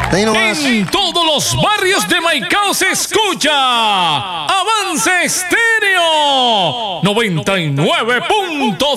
En todos los barrios de Maicao se escucha Avance Estéreo 99.2.